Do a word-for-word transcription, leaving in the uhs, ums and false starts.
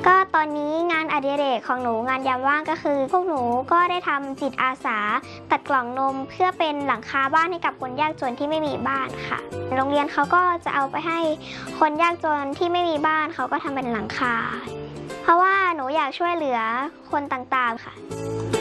ก็ตอนนี้งานอดิเรกของหนูงานยามว่างก็คือพวกหนูก็ได้ทำจิตอาสาตัดกล่องนมเพื่อเป็นหลังคาบ้านให้กับคนยากจนที่ไม่มีบ้านค่ะโรงเรียนเขาก็จะเอาไปให้คนยากจนที่ไม่มีบ้านเขาก็ทำเป็นหลังคาเพราะว่าหนูอยากช่วยเหลือคนต่างๆค่ะ